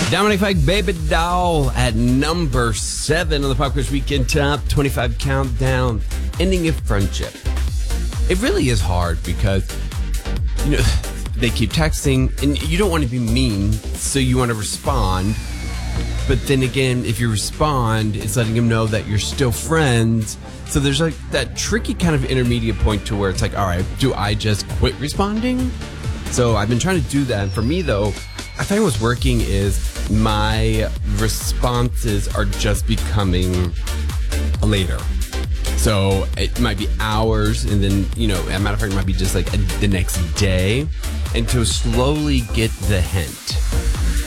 Dominic Fike, Baby Doll at number 7 on the Pop Quiz Weekend Top 25 Countdown. Ending a friendship. It really is hard because, they keep texting and you don't want to be mean, so you want to respond. But then again, if you respond, it's letting them know that you're still friends. So there's like that tricky kind of intermediate point to where it's like, all right, do I just quit responding? So I've been trying to do that. And for me, though, I find what's working is my responses are just becoming later. So it might be hours, and then, as a matter of fact, it might be just like the next day. And to slowly get the hint